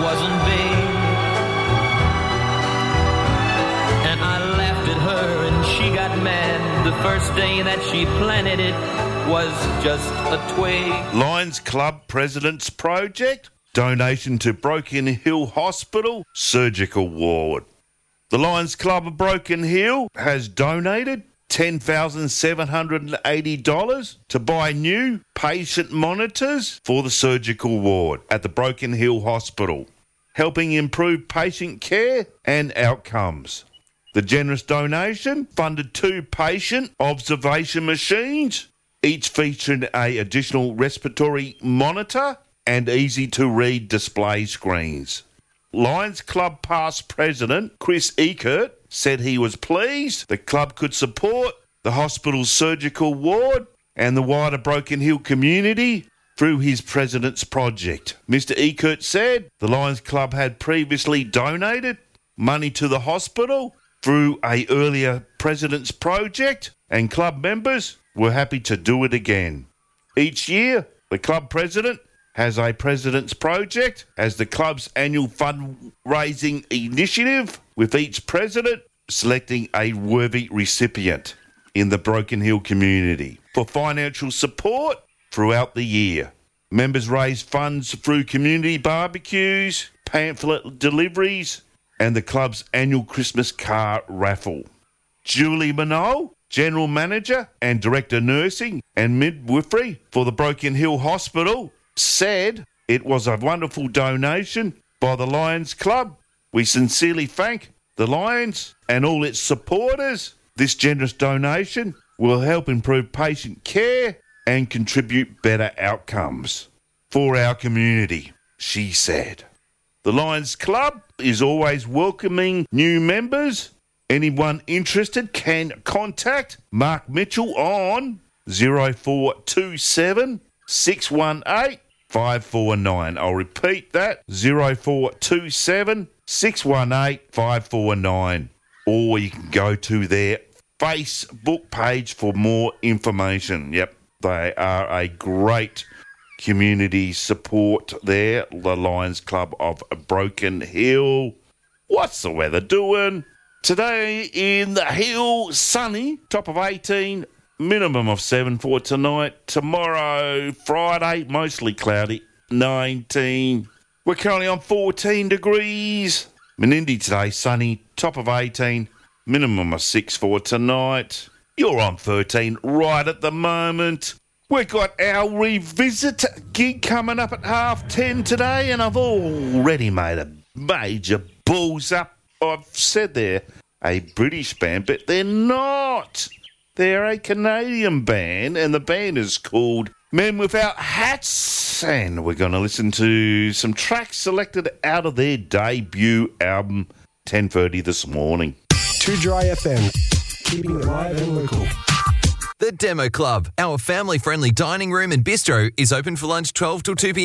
wasn't big. And I laughed at her and she got mad. The first day that she planted it was just a twig. Lions Club President's Project, donation to Broken Hill Hospital Surgical Ward. The Lions Club of Broken Hill has donated $10,780 to buy new patient monitors for the surgical ward at the Broken Hill Hospital, helping improve patient care and outcomes. The generous donation funded 2 patient observation machines, each featuring an additional respiratory monitor and easy-to-read display screens. Lions Club past president Chris Eckert said he was pleased the club could support the hospital's surgical ward and the wider Broken Hill community through his president's project. Mr. Eckert said the Lions Club had previously donated money to the hospital through an earlier president's project, and club members were happy to do it again. Each year, the club president has a president's project as the club's annual fundraising initiative, with each president selecting a worthy recipient in the Broken Hill community for financial support throughout the year. Members raise funds through community barbecues, pamphlet deliveries, and the club's annual Christmas car raffle. Julie Minole, General Manager and Director Nursing and Midwifery for the Broken Hill Hospital, said it was a wonderful donation by the Lions Club. We sincerely thank the Lions and all its supporters. This generous donation will help improve patient care and contribute better outcomes for our community, she said. The Lions Club is always welcoming new members. Anyone interested can contact Mark Mitchell on 0427 618 549. I'll repeat that, 0427 618 549. Or you can go to their Facebook page for more information. Yep, they are a great community support there, the Lions Club of Broken Hill. What's the weather doing? Today in the Hill, sunny, top of 18, minimum of 7 for tonight. Tomorrow, Friday, mostly cloudy, 19. We're currently on 14 degrees. Menindee today, sunny, top of 18, minimum of 6 for tonight. You're on 13 right at the moment. We've got our revisit gig coming up at 10:30 today, and I've already made a major balls up. I've said they're a British band, but they're not. They're a Canadian band, and the band is called Men Without Hats. And we're going to listen to some tracks selected out of their debut album, 10:30 this morning. 2 Dry FM, keeping it live and local. The Demo Club, our family-friendly dining room and bistro, is open for lunch 12 till 2 p.m.